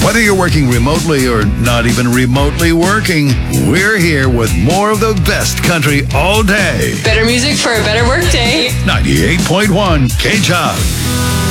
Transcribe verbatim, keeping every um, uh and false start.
Whether you're working remotely or not even remotely working, we're here with more of the best country all day. Better music for a better work day. ninety-eight point one K-Chop.